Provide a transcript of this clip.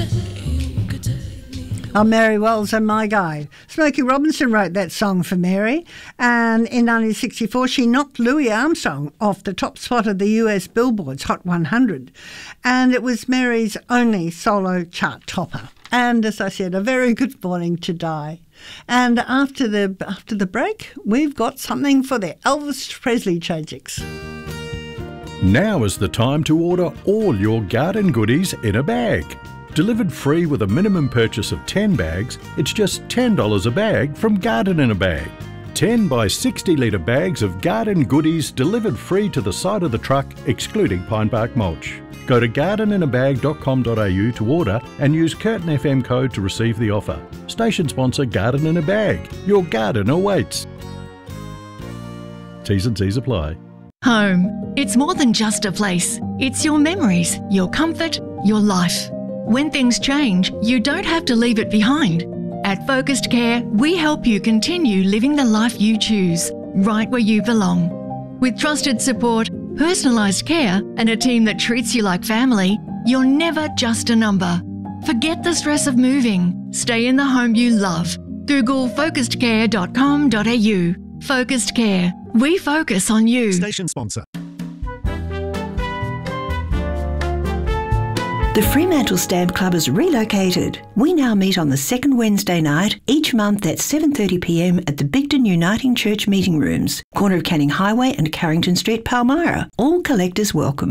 Oh, Mary Wells and My Guy. Smokey Robinson wrote that song for Mary, and in 1964 she knocked Louis Armstrong off the top spot of the US Billboard's Hot 100, and it was Mary's only solo chart topper. And as I said, a very good morning to Di. And after the break, we've got something for the Elvis Presley tragics. Now is the time to order all your garden goodies in a bag. Delivered free with a minimum purchase of 10 bags, it's just $10 a bag from Garden in a Bag. 10 by 60 litre bags of garden goodies delivered free to the side of the truck, excluding pine bark mulch. Go to gardeninabag.com.au to order and use Curtin FM code to receive the offer. Station sponsor Garden in a Bag. Your garden awaits. T's and C's apply. Home. It's more than just a place. It's your memories, your comfort, your life. When things change, you don't have to leave it behind. At Focused Care, we help you continue living the life you choose, right where you belong. With trusted support, personalised care, and a team that treats you like family, you're never just a number. Forget the stress of moving. Stay in the home you love. Google focusedcare.com.au. Focused Care. We focus on you. Station sponsor. The Fremantle Stamp Club has relocated. We now meet on the second Wednesday night each month at 7:30pm at the Bigton Uniting Church meeting rooms, corner of Canning Highway and Carrington Street, Palmyra. All collectors welcome.